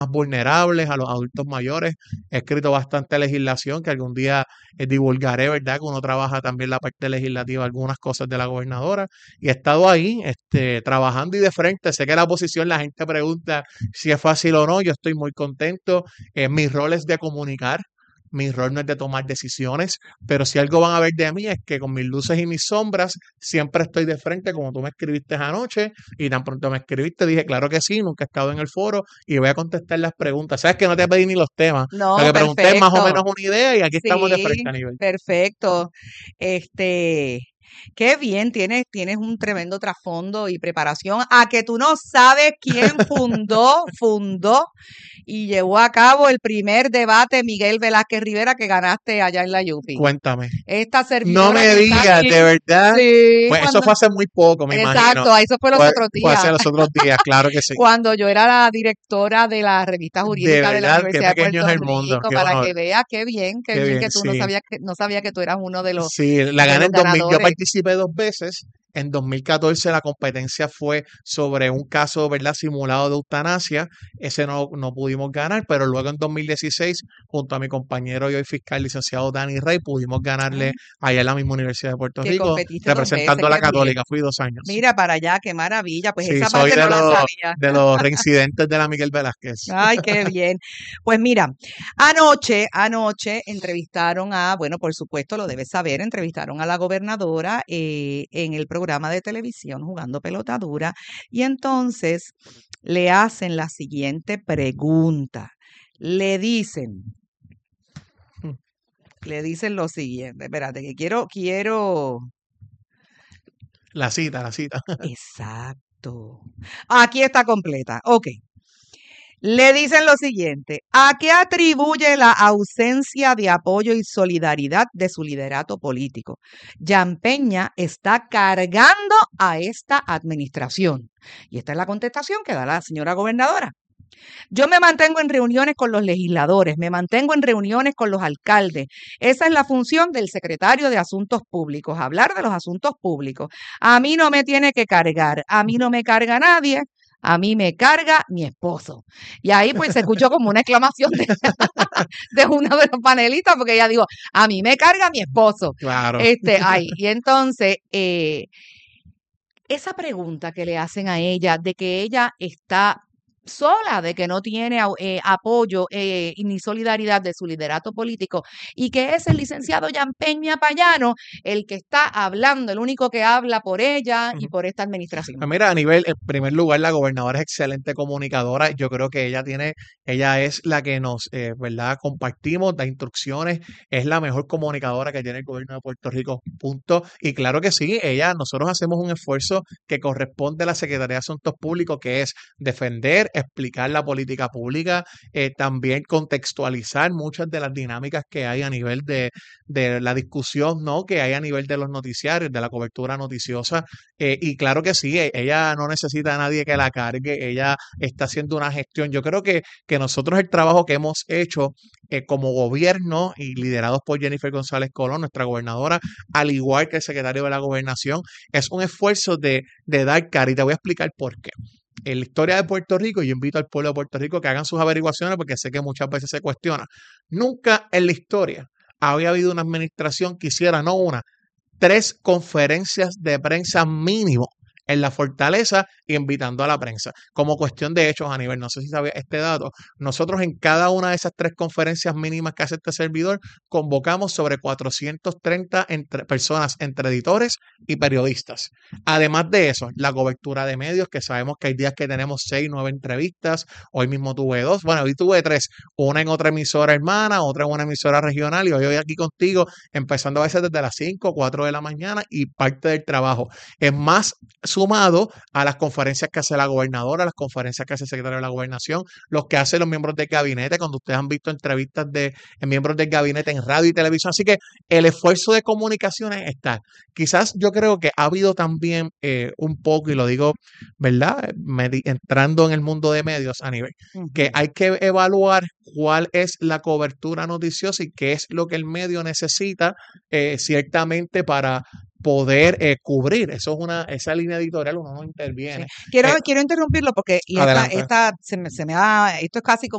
vulnerables, a los adultos mayores. He escrito bastante legislación que algún día divulgaré, ¿verdad? Que uno trabaja también la parte legislativa, algunas cosas de la gobernadora. Y he estado ahí trabajando y de frente. Sé que la oposición, la gente pregunta si es fácil o no. Yo estoy muy contento. Mi rol es de comunicar. Mi rol no es de tomar decisiones, pero si algo van a ver de mí es que con mis luces y mis sombras siempre estoy de frente, como tú me escribiste anoche, y tan pronto me escribiste, dije, claro que sí, nunca he estado en el foro y voy a contestar las preguntas. Sabes que no te pedí ni los temas, lo No, que pregunté es más o perfecto. menos una idea y aquí estamos de frente a Sí, nivel. perfecto. Este, qué bien, tienes un tremendo trasfondo y preparación. A que tú no sabes quién fundó y llevó a cabo el primer debate Miguel Velázquez Rivera que ganaste allá en la Yupi. Cuéntame. Esta No servidora me que está digas, de aquí, verdad. sí, Pues eso cuando, fue hace muy poco, me imagino. exacto, eso fue los Fue, otros fue hace días, los otros días, claro que sí. cuando yo era la directora de la revista De jurídica de la verdad, qué Universidad de pequeño es Puerto el mundo, Rico, qué para honor, que veas qué qué bien bien, que tú sí. no sabía que tú eras uno Sí, la de gané los en 2000. Yo ganadores. participé 2 veces. En 2014 la competencia fue sobre un caso, ¿verdad?, simulado de eutanasia. Ese no pudimos ganar, pero luego en 2016, junto a mi compañero y hoy fiscal licenciado Dani Rey, pudimos ganarle Ah, allá en la misma Universidad de Puerto que Rico, competiste 2 veces, representando a la qué bien. Católica. Fui 2 años. Mira para allá, qué maravilla. Pues Sí, esa soy parte no la sabía. de los reincidentes de la Miguel Velázquez. Ay, qué bien. Pues mira, anoche entrevistaron bueno, por supuesto, lo debes saber, entrevistaron a la gobernadora en el programa de televisión Jugando Pelota Dura y entonces le hacen la siguiente pregunta. Le dicen, Mm. le dicen lo siguiente, espérate, que La cita. exacto. Aquí está completa. Ok. Le dicen lo siguiente, ¿a qué atribuye la ausencia de apoyo y solidaridad de su liderato político? Jan Peña está cargando a esta administración. Y esta es la contestación que da la señora gobernadora. Yo me mantengo en reuniones con los legisladores, me mantengo en reuniones con los alcaldes. Esa es la función del secretario de Asuntos Públicos, hablar de los asuntos públicos. A mí no me tiene que cargar, a mí no me carga nadie, a mí me carga mi esposo. Y ahí pues se escuchó como una exclamación de uno de los panelistas, porque ella dijo, a mí me carga mi esposo. Claro. Y entonces, esa pregunta que le hacen a ella de que ella está sola, de que no tiene apoyo ni solidaridad de su liderato político y que es el licenciado Jan Peña Payano el que está hablando, el único que habla por ella y por esta Pues administración. mira, en primer lugar, la gobernadora es excelente comunicadora. Yo creo que ella es la que nos, ¿verdad? Compartimos, da instrucciones, es la mejor comunicadora que tiene el gobierno de Puerto Rico, punto. Y claro que sí, nosotros hacemos un esfuerzo que corresponde a la Secretaría de Asuntos Públicos, que es defender, explicar la política pública, también contextualizar muchas de las dinámicas que hay a nivel de la discusión, ¿no? Que hay a nivel de los noticiarios, de la cobertura noticiosa y claro que sí, ella no necesita a nadie que la cargue, ella está haciendo una gestión. Yo creo que nosotros el trabajo que hemos hecho como gobierno y liderados por Jennifer González Colón, nuestra gobernadora, al igual que el secretario de la gobernación, es un esfuerzo de dar cara y te voy a explicar por qué. En la historia de Puerto Rico, yo invito al pueblo de Puerto Rico que hagan sus averiguaciones porque sé que muchas veces se cuestiona. Nunca en la historia había habido una administración que hiciera, no una, 3 conferencias de prensa mínimo en la fortaleza y invitando a la prensa. Como cuestión de hechos a nivel, no sé si sabía este dato, nosotros en cada una de esas 3 conferencias mínimas que hace este servidor, convocamos sobre 430 personas entre editores y periodistas. Además de eso, la cobertura de medios, que sabemos que hay días que tenemos 6, 9 entrevistas, hoy mismo tuve 2, bueno, hoy tuve 3, una en otra emisora hermana, otra en una emisora regional y hoy aquí contigo empezando a veces desde las 5 o 4 de la mañana y parte del trabajo. Es más sumado a las conferencias que hace la gobernadora, las conferencias que hace el secretario de la gobernación, los que hacen los miembros del gabinete, cuando ustedes han visto entrevistas de miembros del gabinete en radio y televisión. Así que el esfuerzo de comunicaciones está. Quizás yo creo que ha habido también un poco, y lo digo, ¿verdad? Entrando en el mundo de medios a nivel, que Ujú. hay que evaluar cuál es la cobertura noticiosa y qué es lo que el medio necesita ciertamente para poder cubrir. Eso es esa línea editorial, uno no Sí. interviene. Quiero, Eh, quiero interrumpirlo porque Adelante. esto es casi